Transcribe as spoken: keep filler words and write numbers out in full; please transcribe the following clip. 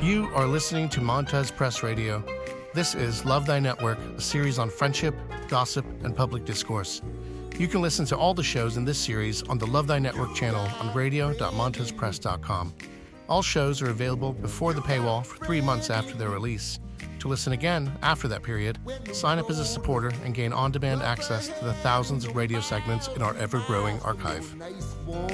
You are listening to Montez Press Radio. This is Love Thy Network, a series on friendship, gossip, and public discourse. You can listen to all the shows in this series on the Love Thy Network channel on radio dot montez press dot com. All shows are available before the paywall for three months after their release. To listen again after that period, sign up as a supporter and gain on-demand access to the thousands of radio segments in our ever-growing archive.